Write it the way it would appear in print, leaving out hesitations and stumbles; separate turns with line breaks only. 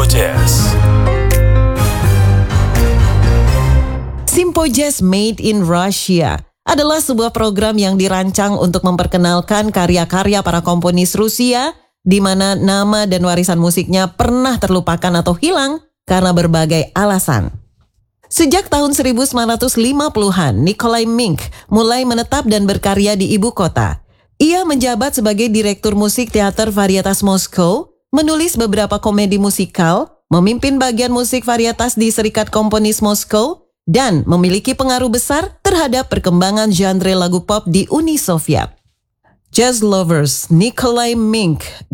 Jazz.
Simpo Jazz Made in Russia adalah sebuah program yang dirancang untuk memperkenalkan karya-karya para komponis Rusia di mana nama dan warisan musiknya pernah terlupakan atau hilang karena berbagai alasan. Sejak tahun 1950-an, Nikolai Mink mulai menetap dan berkarya di ibu kota. Ia menjabat sebagai direktur musik teater varietas Moskow, menulis beberapa komedi musikal, memimpin bagian musik varietas di Serikat Komponis Moskow, dan memiliki pengaruh besar terhadap perkembangan genre lagu pop di Uni Soviet. Jazz lovers, Nikolai Mink